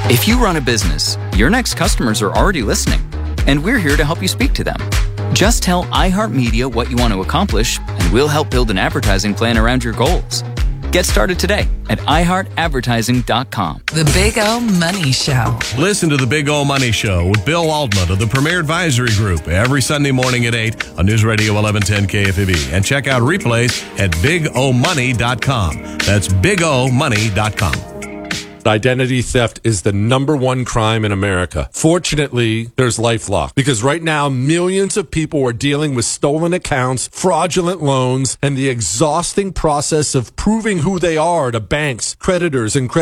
If you run a business, your next customers are already listening, and we're here to help you speak to them. Just tell iHeartMedia what you want to accomplish, and we'll help build an advertising plan around your goals. Get started today at iHeartAdvertising.com. The Big O Money Show. Listen to the Big O Money Show with Bill Altman of the Premier Advisory Group every Sunday morning at 8 on News Radio 1110 KFAB. And check out replays at BigOMoney.com. That's BigOMoney.com. Identity theft is the number one crime in America. Fortunately, there's LifeLock, because right now millions of people are dealing with stolen accounts, fraudulent loans, and the exhausting process of proving who they are to banks, creditors, and credit